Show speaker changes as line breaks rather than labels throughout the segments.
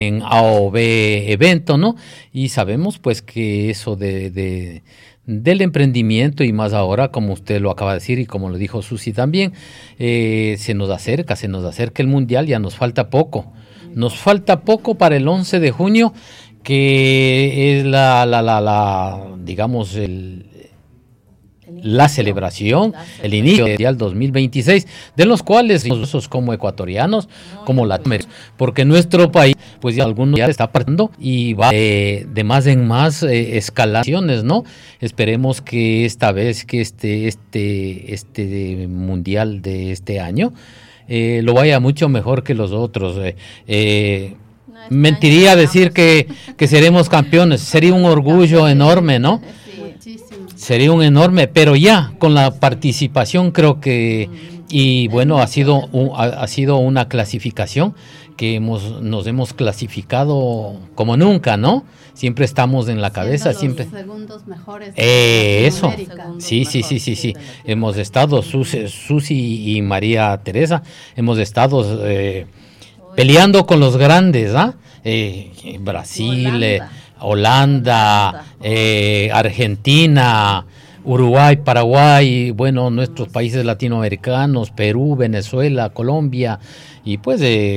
en A o B evento, ¿no? Y sabemos pues que eso del emprendimiento y más ahora, como usted lo acaba de decir y como lo dijo Susi también, se nos acerca el Mundial, ya nos falta poco. Nos falta poco para el 11 de junio, que es digamos, la celebración, el inicio del Mundial 2026, de los cuales nosotros como ecuatorianos, como latinoamericanos, porque nuestro país, pues ya algunos ya está partiendo y va de más en más escalaciones, ¿no? Esperemos que esta vez, que este Mundial de este año, lo vaya mucho mejor que los otros. Mentiría decir que seremos campeones, sería un orgullo enorme, ¿no? Sería un enorme, pero ya con la participación creo que, y bueno, ha sido una clasificación que nos hemos clasificado como nunca, ¿no? Siempre estamos en la cabeza, siempre.
Los segundos mejores.
Eso. Sí. Hemos estado, Susi y María Teresa, hemos estado peleando con los grandes, ¿ah? Brasil, Holanda, Argentina, Uruguay, Paraguay, bueno, nuestros países latinoamericanos, Perú, Venezuela, Colombia, y pues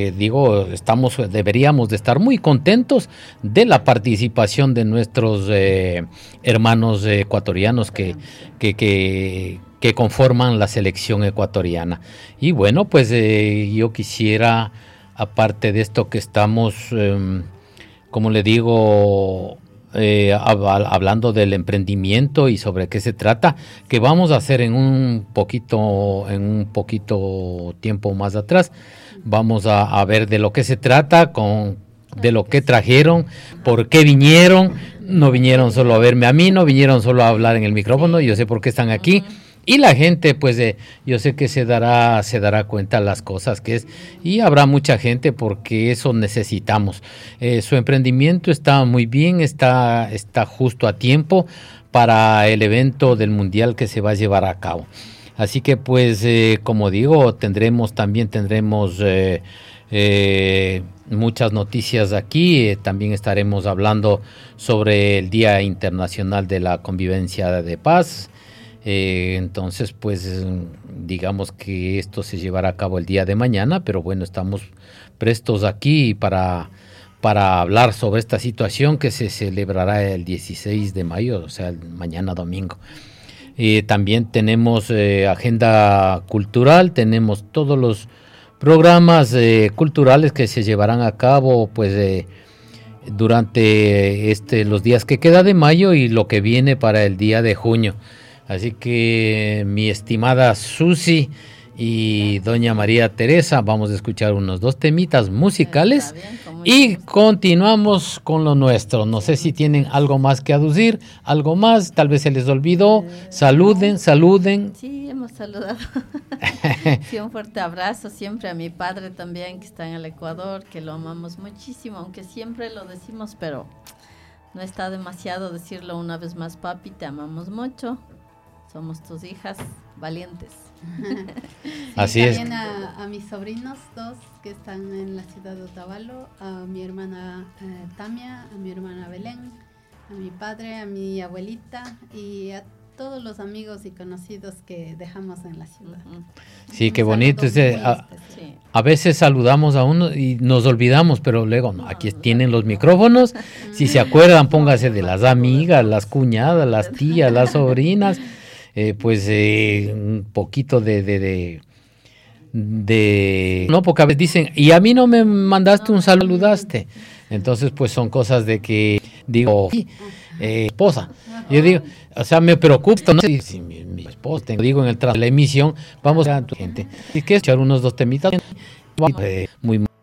deberíamos de estar muy contentos de la participación de nuestros hermanos ecuatorianos que conforman la selección ecuatoriana. Y bueno, pues yo quisiera, aparte de esto que estamos, como le digo, hablando del emprendimiento y sobre qué se trata, que vamos a hacer en un poquito tiempo más atrás, vamos a ver de lo que se trata, de lo que trajeron, por qué vinieron. No vinieron solo a verme a mí, no vinieron solo a hablar en el micrófono, yo sé por qué están aquí. Y la gente, pues, yo sé que se dará cuenta las cosas que es, y habrá mucha gente porque eso necesitamos. Su emprendimiento está muy bien, está justo a tiempo para el evento del Mundial que se va a llevar a cabo. Así que, pues, como digo, tendremos muchas noticias aquí. También estaremos hablando sobre el Día Internacional de la Convivencia de Paz. Entonces, pues, digamos que esto se llevará a cabo el día de mañana, pero bueno, estamos prestos aquí para hablar sobre esta situación que se celebrará el 16 de mayo, o sea, mañana domingo. También tenemos agenda cultural, tenemos todos los programas culturales que se llevarán a cabo, pues, durante los días que queda de mayo y lo que viene para el día de junio. Así que, mi estimada Susi y doña María Teresa, vamos a escuchar unos 2 temitas musicales y continuamos con lo nuestro. No sé si tienen algo más que aducir, algo más, tal vez se les olvidó. Saluden.
Sí, hemos saludado. Sí, un fuerte abrazo siempre a mi padre también, que está en el Ecuador, que lo amamos muchísimo, aunque siempre lo decimos, pero no está demasiado decirlo una vez más. Papi, te amamos mucho. Somos tus hijas valientes.
Sí,
así es.
También a mis sobrinos 2 que están en la ciudad de Otavalo, a mi hermana Tamia, a mi hermana Belén, a mi padre, a mi abuelita y a todos los amigos y conocidos que dejamos en la ciudad.
Sí, qué bonito. A veces saludamos a uno y nos olvidamos, pero luego no, aquí tienen los micrófonos. Si se acuerdan, póngase de las amigas, las cuñadas, las tías, las sobrinas. Un poquito de no, porque a veces dicen, y a mí no me mandaste un saludaste. Entonces, pues son cosas de que digo, esposa. Yo digo, o sea, me preocupa, ¿no? Si mi esposa, digo en el tras de la emisión, vamos a tu gente. Y que echar unos 2 temitas muy